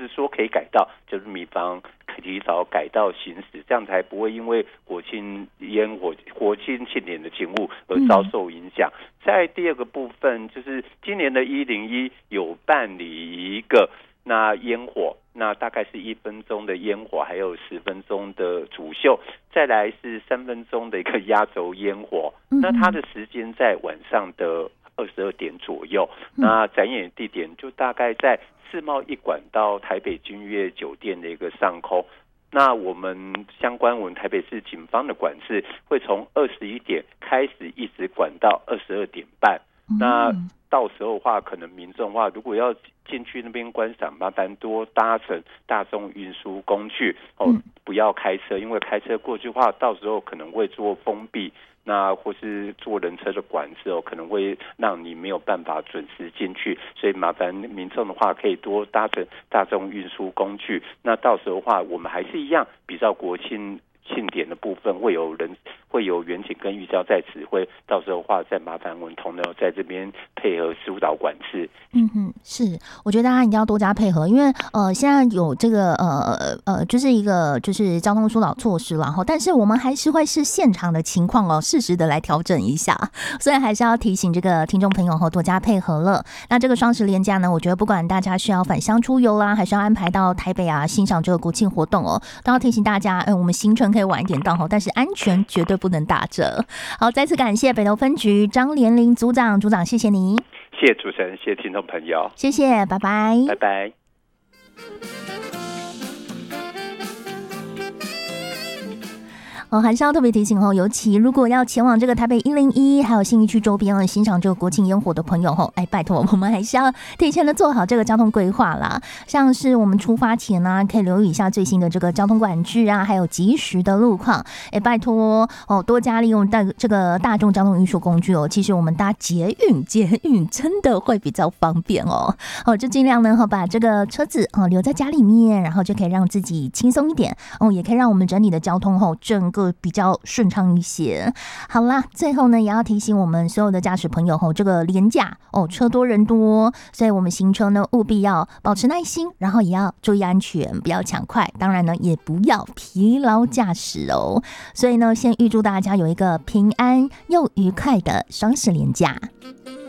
说可以改道，就是民方提早改道行驶，这样才不会因为国庆庆典的勤务而遭受影响。在第二个部分，就是今年的101有办理一个那烟火，那大概是1分钟的烟火，还有10分钟的主秀，再来是3分钟的一个压轴烟火。那它的时间在晚上的22点左右。那展演地点就大概在世贸一馆到台北君悦酒店的一个上空。那我们相关我们台北市警方的管制会从21点开始一直管到22点半。那到时候的话，可能民众的话，如果要进去那边观赏，麻烦多搭乘大众运输工具不要开车，因为开车过去的话，到时候可能会做封闭，那或是坐人车的管制可能会让你没有办法准时进去，所以麻烦民众的话可以多搭乘大众运输工具。那到时候的话，我们还是一样，比照国庆典的部分，会有远警跟预交在指挥，到时候的话再麻烦我们同仁在这边配合疏导管制。 是，我觉得大家一定要多加配合，因为现在有这个就是一个就是交通疏导措施啦，但是我们还是会是现场的情况适时的来调整一下，所以还是要提醒这个听众朋友多加配合了。那这个双十连假呢，我觉得不管大家是要返乡出游啦，还是要安排到台北啊欣赏这个国庆活动都要提醒大家，我们行程可以晚一点到但是安全绝对不能打折。好，再次感谢北投分局张连林组长，谢谢你。 谢谢主持人，谢谢听众朋友， 谢谢，拜拜， 拜拜。 还是要特别提醒尤其如果要前往这个台北101还有信义区周边欣赏这个国庆烟火的朋友拜托我们还是要提前的做好这个交通规划啦，像是我们出发前可以留意一下最新的这个交通管制啊，还有即时的路况，拜托多加利用这个大众交通运输工具其实我们搭捷运真的会比较方便就尽量呢把这个车子留在家里面，然后就可以让自己轻松一点也可以让我们整体的交通整个比较顺畅一些。好啦，最后呢也要提醒我们所有的驾驶朋友这个连假车多人多，所以我们行车呢务必要保持耐心，然后也要注意安全，不要抢快，当然呢也不要疲劳驾驶所以呢先预祝大家有一个平安又愉快的双十连假。